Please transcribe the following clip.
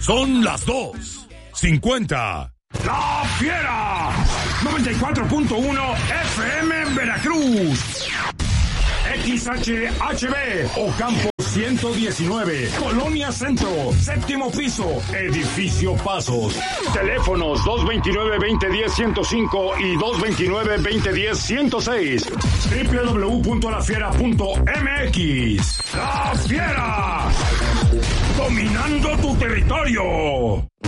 Son las 2:50. ¡La Fiera! 94.1 FM en Veracruz. XHHB, Ocampo 119, Colonia Centro, séptimo piso, Edificio Pasos. Teléfonos 229-2010-105 y 229-2010-106. www.lafiera.mx. ¡La Fiera! Dominando tu territorio.